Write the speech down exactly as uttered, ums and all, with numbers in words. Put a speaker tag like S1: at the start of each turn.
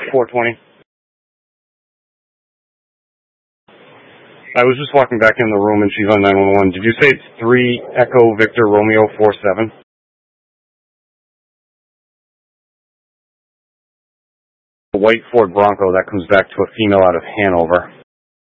S1: four twenty. I was just walking back in the room and she's on nine one one. Did you say it's three Echo Victor Romeo four seven? A white Ford Bronco that comes back to a female out of Hanover.